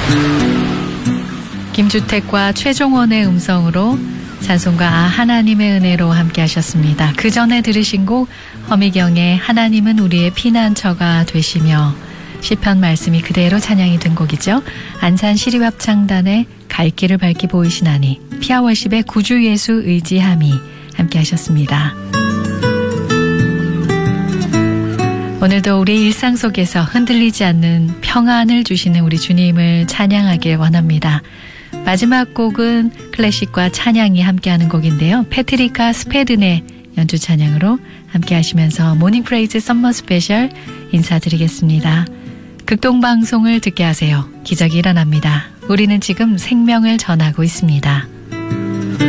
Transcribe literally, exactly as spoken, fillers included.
김주택과 최종원의 음성으로 찬송가 아 하나님의 은혜로 함께 하셨습니다. 그 전에 들으신 곡 허미경의 하나님은 우리의 피난처가 되시며, 시편 말씀이 그대로 찬양이 된 곡이죠. 안산 시립합창단의 갈 길을 밝히 보이시나니, 피아월십의 구주 예수 의지함이 함께 하셨습니다. 오늘도 우리 일상 속에서 흔들리지 않는 평안을 주시는 우리 주님을 찬양하길 원합니다. 마지막 곡은 클래식과 찬양이 함께하는 곡인데요. 패트리카 스페든의 연주 찬양으로 함께 하시면서 모닝 프레이즈 썸머 스페셜 인사드리겠습니다. 극동방송을 듣게 하세요. 기적이 일어납니다. 우리는 지금 생명을 전하고 있습니다.